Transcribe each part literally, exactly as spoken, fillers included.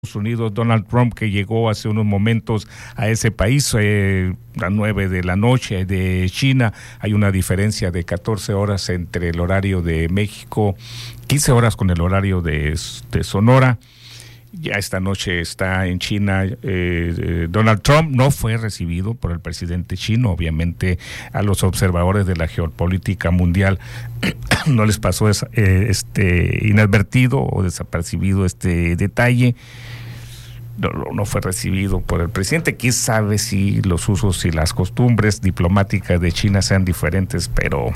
Unidos, Donald Trump, que llegó hace unos momentos a ese país, eh, a las nueve de la noche de China. Hay una diferencia de catorce horas entre el horario de México, quince horas con el horario de, de Sonora. Ya esta noche está en China. eh, Donald Trump no fue recibido por el presidente chino. Obviamente a los observadores de la geopolítica mundial no les pasó esa, eh, este inadvertido o desapercibido este detalle. No, no fue recibido por el presidente. Quién sabe si los usos y las costumbres diplomáticas de China sean diferentes, pero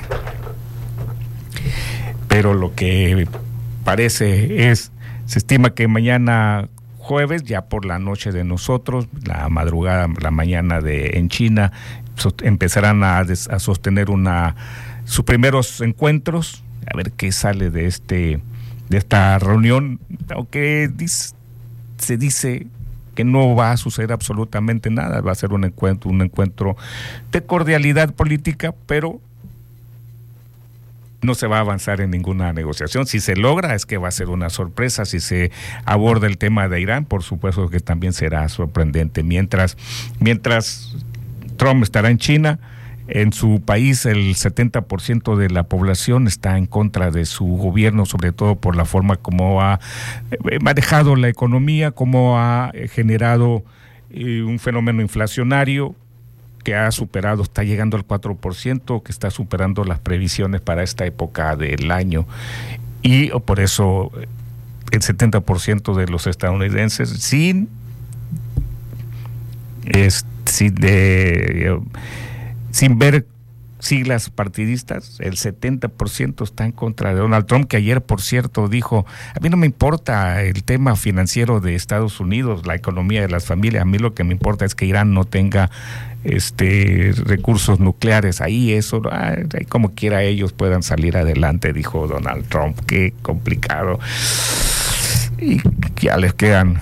pero lo que parece es, se estima que mañana jueves, ya por la noche de nosotros, la madrugada, la mañana de en China, so, empezarán a, des, a sostener una sus primeros encuentros, a ver qué sale de este de esta reunión, aunque dice, se dice que no va a suceder absolutamente nada. Va a ser un encuentro, un encuentro de cordialidad política, pero no se va a avanzar en ninguna negociación. Si se logra, es que va a ser una sorpresa. Si se aborda el tema de Irán, por supuesto que también será sorprendente. Mientras, mientras Trump estará en China, en su país el setenta por ciento de la población está en contra de su gobierno, sobre todo por la forma como ha manejado la economía, cómo ha generado eh, un fenómeno inflacionario que ha superado, está llegando al cuatro por ciento, que está superando las previsiones para esta época del año. Y por eso el setenta por ciento de los estadounidenses, sin, es, sin de... sin ver siglas partidistas, el setenta por ciento está en contra de Donald Trump, que ayer, por cierto, dijo: a mí no me importa el tema financiero de Estados Unidos, la economía de las familias, a mí lo que me importa es que Irán no tenga este recursos nucleares. Ahí eso, ahí como quiera ellos puedan salir adelante, dijo Donald Trump. Qué complicado. Y ya les quedan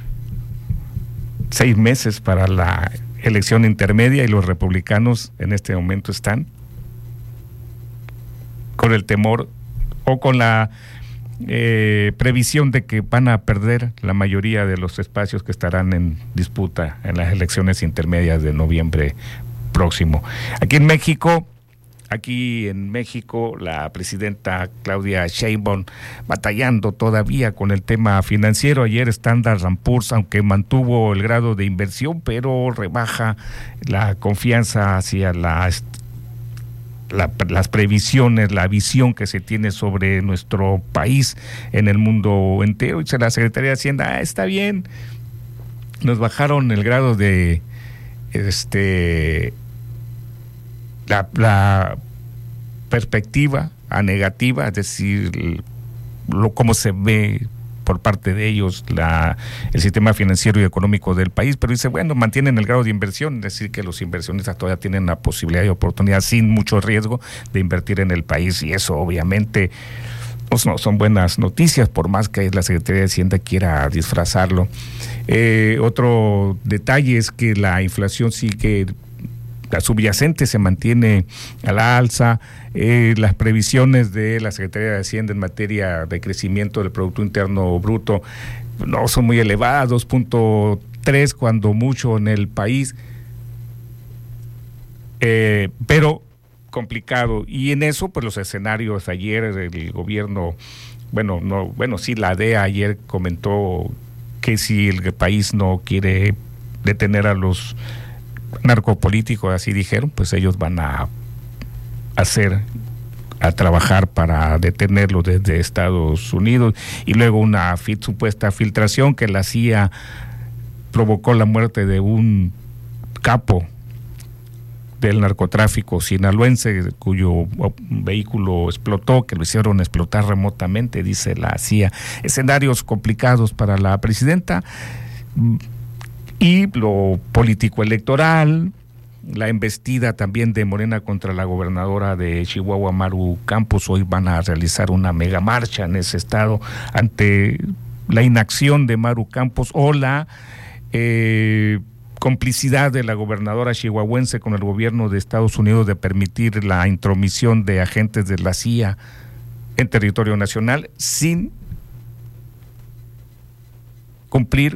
seis meses para la elección intermedia y los republicanos en este momento están con el temor o con la eh, previsión de que van a perder la mayoría de los espacios que estarán en disputa en las elecciones intermedias de noviembre próximo. Aquí en México, Aquí en México, la presidenta Claudia Sheinbaum batallando todavía con el tema financiero. Ayer Standard and Poor's, aunque mantuvo el grado de inversión, pero rebaja la confianza hacia la, la, las previsiones, la visión que se tiene sobre nuestro país en el mundo entero. Dice la Secretaría de Hacienda: ah, está bien, nos bajaron el grado de este... La, la perspectiva a negativa, es decir, lo cómo se ve por parte de ellos la el sistema financiero y económico del país, pero dice, bueno, mantienen el grado de inversión, es decir, que los inversionistas todavía tienen la posibilidad y oportunidad sin mucho riesgo de invertir en el país, y eso obviamente pues no son buenas noticias, por más que la Secretaría de Hacienda quiera disfrazarlo. Eh, otro detalle es que la inflación sigue, la subyacente se mantiene a la alza. Eh, las previsiones de la Secretaría de Hacienda en materia de crecimiento del Producto Interno Bruto no son muy elevadas, dos punto tres cuando mucho en el país, eh, pero complicado. Y en eso, pues los escenarios ayer, el gobierno, bueno, no, bueno, sí, la D E A ayer comentó que si el país no quiere detener a los narcopolíticos, así dijeron, pues ellos van a hacer, a trabajar para detenerlo desde Estados Unidos. Y luego una fit, supuesta filtración que la C I A provocó la muerte de un capo del narcotráfico sinaloense cuyo vehículo explotó, que lo hicieron explotar remotamente, dice la C I A. Escenarios complicados para la presidenta. Y lo político electoral, la embestida también de Morena contra la gobernadora de Chihuahua, Maru Campos. Hoy van a realizar una mega marcha en ese estado ante la inacción de Maru Campos o la eh, complicidad de la gobernadora chihuahuense con el gobierno de Estados Unidos de permitir la intromisión de agentes de la C I A en territorio nacional sin cumplir